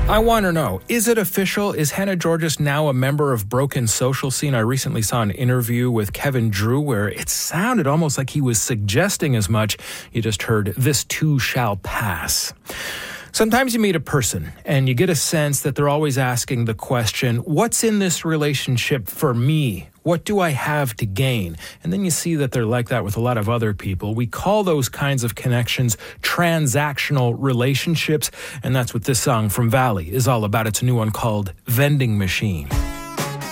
I want to know, is it official? Is Hannah Georgas now a member of Broken Social Scene? I recently saw an interview with Kevin Drew where it sounded almost like he was suggesting as much. You just heard, "This too shall pass." Sometimes you meet a person and you get a sense that they're always asking the question, what's in this relationship for me? What do I have to gain? And then you see that they're like that with a lot of other people. We call those kinds of connections transactional relationships, and that's what this song from Valley is all about. It's a new one called Vending Machine.